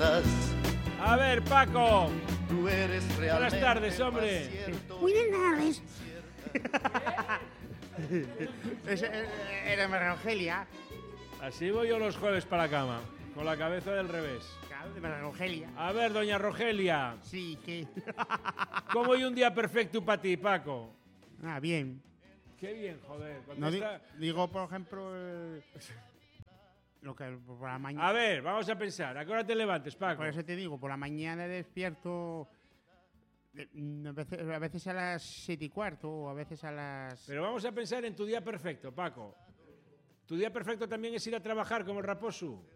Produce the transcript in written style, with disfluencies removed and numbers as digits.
estás. A ver, Paco. Tú eres realmente Buenas tardes, hombre. más cierto. Buenas tardes. Era María Angelia. Así voy yo los jueves para la cama, con la cabeza del revés. Claro, de María Angelia. A ver, doña Rogelia, Sí, que. ¿cómo hay un día perfecto para ti, Paco? Ah, bien. Qué bien, joder. No contesta. digo, por ejemplo, lo que por la mañana. A ver, vamos a pensar. ¿A qué hora te levantes, Paco? Por eso te digo, por la mañana despierto a veces a las 7:15 o a veces a las... Pero vamos a pensar en tu día perfecto, Paco. ¿Tu día perfecto también es ir a trabajar como el raposo?